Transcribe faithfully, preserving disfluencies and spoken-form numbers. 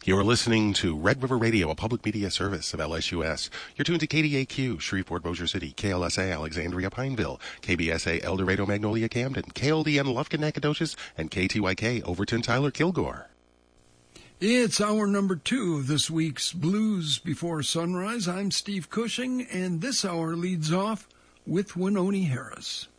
You're listening to Red River Radio, a public media service of L S U S. You're tuned to K D A Q, Shreveport, Bossier City, K L S A, Alexandria, Pineville, K B S A, El Dorado, Magnolia, Camden, K L D N, Lufkin, Nacogdoches, and K T Y K, Overton, Tyler, Kilgore. It's hour number two of this week's Blues Before Sunrise. I'm Steve Cushing, and this hour leads off with Wynonie Harris.